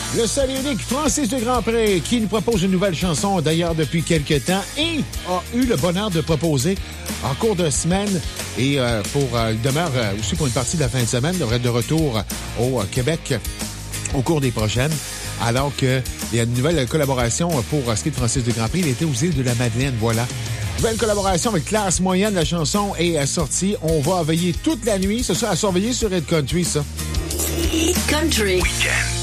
Le seul et unique Francis de Grandpré qui nous propose une nouvelle chanson d'ailleurs depuis quelques temps et a eu le bonheur de proposer en cours de semaine et il demeure aussi pour une partie de la fin de semaine, devrait être de retour au Québec au cours des prochaines. Alors qu'il y a une nouvelle collaboration pour ce qui est de Francis de Grandpré. Il était aux îles de la Madeleine, voilà. Nouvelle collaboration avec Classe Moyenne. La chanson est sortie. On va veiller toute la nuit. C'est ça, à surveiller sur Hit Country, ça. Hit Country. Weekend.